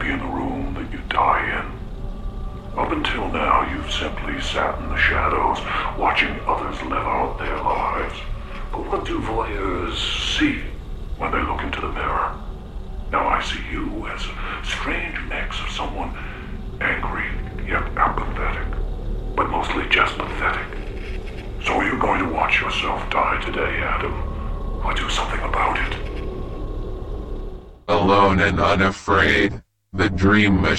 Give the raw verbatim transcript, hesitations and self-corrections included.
be in the room that you die in. Up until now, you've simply sat in the shadows, watching others live out their lives. But what do voyeurs see when they look into the mirror? Now I see you as a strange mix of someone angry yet apathetic, but mostly just pathetic. So you're going to watch yourself die today, Adam, or do something about it. Alone and unafraid, the Dream Machine